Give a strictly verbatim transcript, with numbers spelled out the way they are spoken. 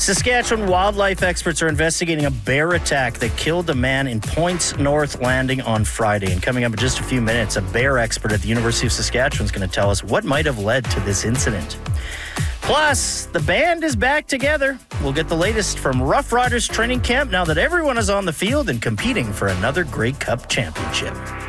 Saskatchewan wildlife experts are investigating a bear attack that killed a man in Points North Landing on Friday. And coming up in just a few minutes, a bear expert at the University of Saskatchewan is going to tell us what might have led to this incident. Plus, the band is back together. We'll get the latest from Rough Riders training camp now that everyone is on the field and competing for another Grey Cup championship.